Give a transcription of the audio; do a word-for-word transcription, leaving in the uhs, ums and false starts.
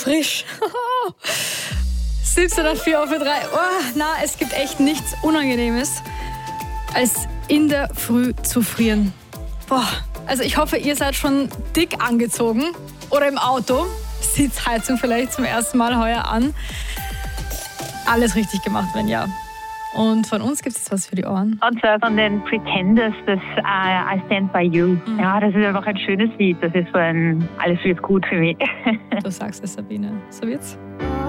frisch. siebzehn Uhr vier auf drei. Oh, na, es gibt echt nichts Unangenehmes, als in der Früh zu frieren. Boah, also ich hoffe, ihr seid schon dick angezogen oder im Auto. Sitzheizung vielleicht zum ersten Mal heuer an. Alles richtig gemacht, wenn ja. Und von uns gibt es was für die Ohren. Und zwar von den Pretenders, das uh, I Stand By You. Mhm. Ja, das ist einfach ein schönes Lied. Das ist so ein, alles wird gut für mich. Du sagst es, Sabine. So wird's.